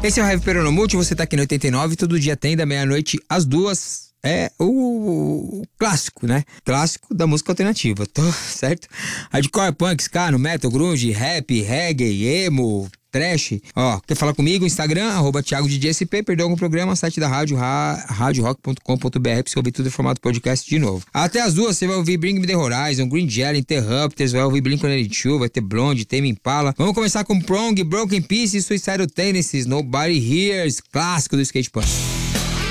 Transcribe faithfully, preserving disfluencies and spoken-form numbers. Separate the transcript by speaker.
Speaker 1: Esse é o Heavy Peronomulti, você tá aqui no oitenta e nove, todo dia tem, da meia-noite às duas. É o clássico, né? Clássico da música alternativa, tô certo? Hardcore, punk, ska, no metal, grunge, rap, reggae, emo, trash. Ó, quer falar comigo? Instagram, arroba Thiago D J S P, perdeu algum programa, site da rádio, rádio rock ponto com ponto b r, pra você ouvir tudo em formato podcast de novo. Até as duas você vai ouvir Bring Me The Horizon, Green Jelly, Interrupters, vai ouvir Blink one eighty-two, vai ter Blonde, Tame Impala. Vamos começar com Prong, Broken Pieces, Suicidal Tendencies, Nobody Hears, clássico do skate punk.